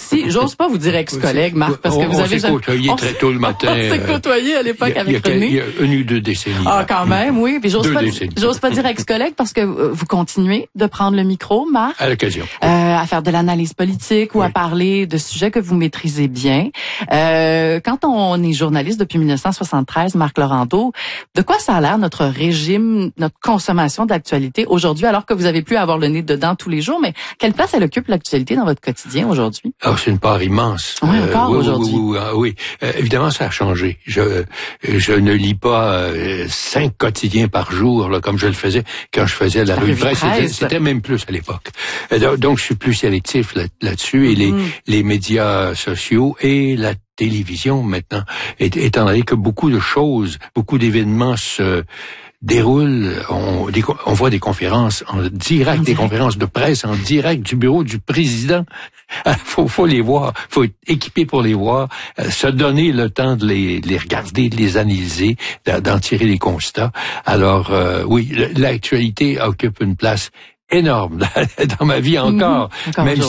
aussi, j'ose pas vous dire ex-collègue, Marc, parce que vous avez jamais... On s'est côtoyé très tôt le matin. On s'est côtoyé à l'époque avec René. Il y a 1 ou 2 décennies. Ah, quand même, oui. Puis j'ose pas dire ex-collègue parce que vous continuez de prendre le micro, Marc. À l'occasion. À faire de l'analyse politique ou à parler de sujets que vous maîtrisez bien. Quand on est journaliste depuis 1973, Marc Laurenteau, de quoi ça a l'air notre régime, notre consommation d'actualité aujourd'hui, alors que vous avez pu avoir le nez dedans tous les jours, mais quelle place elle occupe l'actualité dans votre quotidien aujourd'hui? Alors, c'est une part immense. Oui, encore aujourd'hui. Oui. Évidemment, ça a changé. Je ne lis pas 5 quotidiens par jour, là, comme je le faisais quand je faisais la revue de presse. C'était même plus à l'époque. Donc, je suis plus sélectif là-dessus. Et les médias sociaux et la télévision maintenant, étant donné que beaucoup de choses, beaucoup d'événements se déroulent, on voit des conférences en direct, des conférences de presse en direct du bureau du président. Faut les voir, faut être équipé pour les voir, se donner le temps de les regarder, de les analyser, d'en tirer les constats. Alors oui, l'actualité occupe une place énorme dans ma vie encore même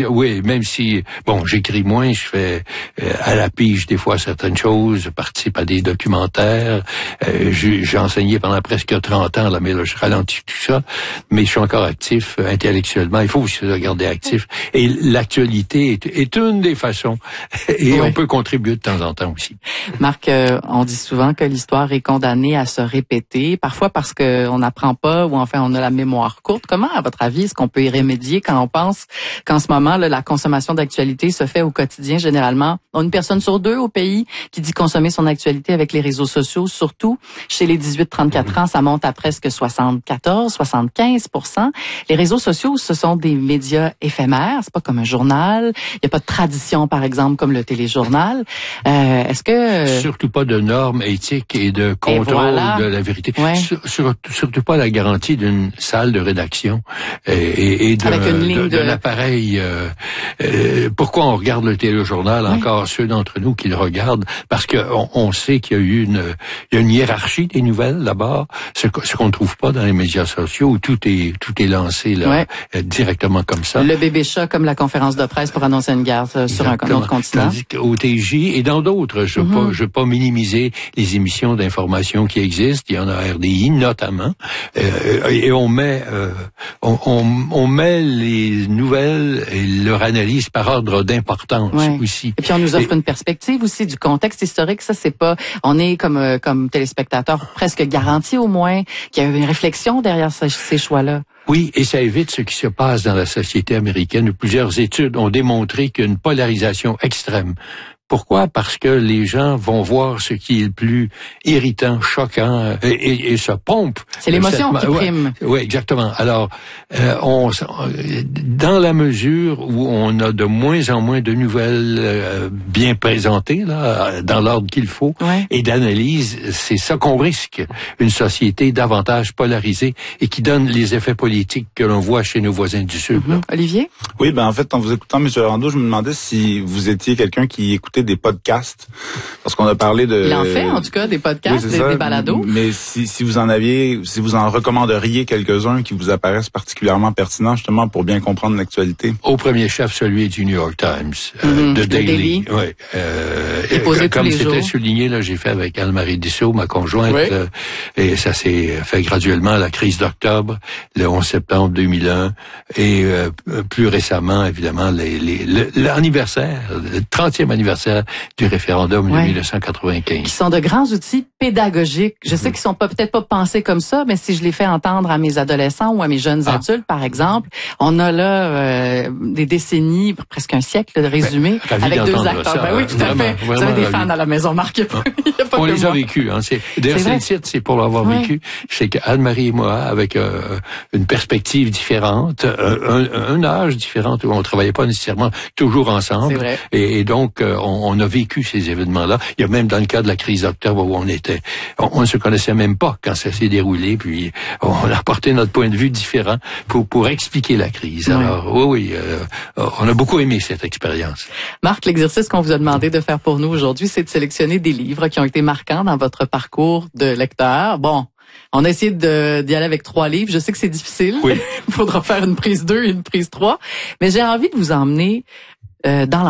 si bon, j'écris moins, je fais à la pige des fois certaines choses, je participe à des documentaires, j'ai enseigné pendant presque 30 ans là, mais là je ralentis tout ça, mais je suis encore actif intellectuellement, il faut aussi se garder actif et l'actualité est une des façons et on peut contribuer de temps en temps aussi. Marc, on dit souvent que l'histoire est condamnée à se répéter, parfois parce que on n'apprend pas ou enfin on a la mémoire courte. Comment, à votre avis, est-ce qu'on peut y remédier quand on pense qu'en ce moment, là, la consommation d'actualité se fait au quotidien généralement? On a une personne sur 2 au pays qui dit consommer son actualité avec les réseaux sociaux, surtout chez les 18-34 ans, ça monte à presque 74-75%. Les réseaux sociaux, ce sont des médias éphémères, c'est pas comme un journal, il n'y a pas de tradition, par exemple, comme le téléjournal. Est-ce que... Surtout pas de normes éthiques et de contrôle de la vérité. Ouais. Surtout pas la garantie d'une salle de rédaction et d'un appareil. Pourquoi on regarde le téléjournal, encore ceux d'entre nous qui le regardent? Parce que on sait qu'il y a eu une hiérarchie des nouvelles d'abord, ce qu'on ne trouve pas dans les médias sociaux où tout est lancé là, directement comme ça. Le bébé chat comme la conférence de presse pour annoncer une guerre sur un autre continent. Tandis qu'au TJ et dans d'autres, je veux pas minimiser les émissions d'information qui existent. Il y en a RDI notamment, et on met les nouvelles et leur analyse par ordre d'importance aussi. Et puis on nous offre une perspective aussi du contexte historique. Ça, c'est pas, on est comme téléspectateur presque garanti au moins qu'il y a une réflexion derrière ces choix-là. Oui, et ça évite ce qui se passe dans la société américaine où plusieurs études ont démontré qu'il y a une polarisation extrême. Pourquoi? Parce que les gens vont voir ce qui est le plus irritant, choquant et se pompent. C'est l'émotion qui prime. Oui, exactement. Alors, dans la mesure où on a de moins en moins de nouvelles bien présentées, là, dans l'ordre qu'il faut, et d'analyse, c'est ça qu'on risque. Une société davantage polarisée et qui donne les effets politiques que l'on voit chez nos voisins du Sud. Olivier? Oui, en fait, en vous écoutant, M. Laurenteau, je me demandais si vous étiez quelqu'un qui écoutait des podcasts, parce qu'on a parlé de... Il en fait, en tout cas, des podcasts, des balados. Mais si vous en recommanderiez quelques-uns qui vous apparaissent particulièrement pertinents, justement, pour bien comprendre l'actualité. Au premier chef, celui du New York Times, de Daily. Oui. Comme c'était souligné, là, j'ai fait avec Anne-Marie Dussault, ma conjointe, et ça s'est fait graduellement, la crise d'octobre, le 11 septembre 2001, et plus récemment, évidemment, l'anniversaire, le 30e anniversaire du référendum de 1995. Qui sont de grands outils pédagogiques. Je sais qu'ils sont peut-être pas pensés comme ça, mais si je les fais entendre à mes adolescents ou à mes jeunes adultes, par exemple, on a là des décennies, presque un siècle de résumé, avec 2 acteurs. Oui, tout à fait. Vous avez des fans à la maison, Marc. On les a vécus. D'ailleurs, c'est le titre, c'est pour l'avoir vécu. Je sais qu'Anne-Marie et moi, avec une perspective différente, un âge différent, où on travaillait pas nécessairement toujours ensemble. C'est vrai. Et donc, on a vécu ces événements-là. Il y a même dans le cas de la crise d'octobre où on ne se connaissait même pas quand ça s'est déroulé, puis on a apporté notre point de vue différent pour expliquer la crise. Alors, on a beaucoup aimé cette expérience. Marc, l'exercice qu'on vous a demandé de faire pour nous aujourd'hui, c'est de sélectionner des livres qui ont été marquants dans votre parcours de lecteur. Bon, on a essayé d'y aller avec 3 livres. Je sais que c'est difficile. Oui. Il faudra faire une prise 2 et une prise 3. Mais j'ai envie de vous emmener dans